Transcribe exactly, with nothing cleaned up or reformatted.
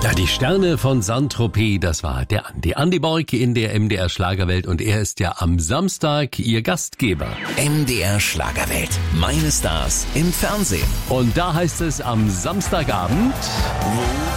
Ja, die Sterne von Saint-Tropez, das war der Andi. Andi Borg in der M D R Schlagerwelt und er ist ja am Samstag Ihr Gastgeber. M D R Schlagerwelt. Meine Stars im Fernsehen. Und da heißt es am Samstagabend...